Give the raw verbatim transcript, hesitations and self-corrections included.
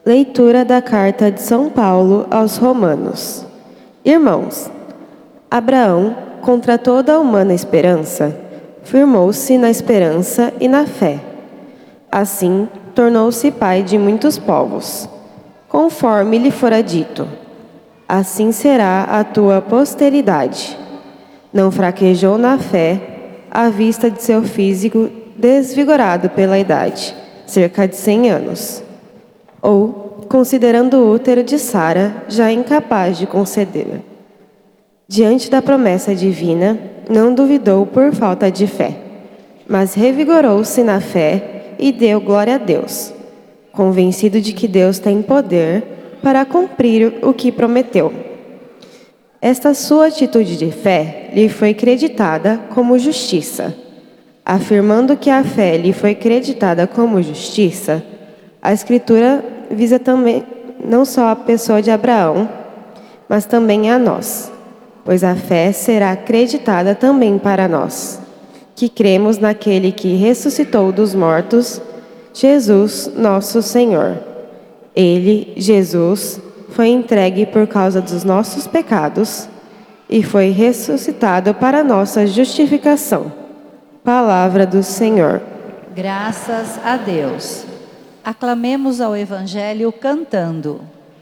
Leitura da Carta de São Paulo aos Romanos. Irmãos, Abraão, contra toda a humana esperança, firmou-se na esperança e na fé. Assim, tornou-se pai de muitos povos, conforme lhe fora dito: assim será a tua posteridade. Não fraquejou na fé, à vista de seu físico desvigorado pela idade, cerca de cem anos. Ou, considerando o útero de Sara, já incapaz de conceder. Diante da promessa divina, não duvidou por falta de fé, mas revigorou-se na fé e deu glória a Deus, convencido de que Deus tem poder para cumprir o que prometeu. Esta sua atitude de fé lhe foi creditada como justiça. Afirmando que a fé lhe foi creditada como justiça, a Escritura visa também não só a pessoa de Abraão, mas também a nós, pois a fé será creditada também para nós, que cremos naquele que ressuscitou dos mortos, Jesus, nosso Senhor. Ele, Jesus, foi entregue por causa dos nossos pecados e foi ressuscitado para nossa justificação. Palavra do Senhor. Graças a Deus. Aclamemos ao Evangelho cantando.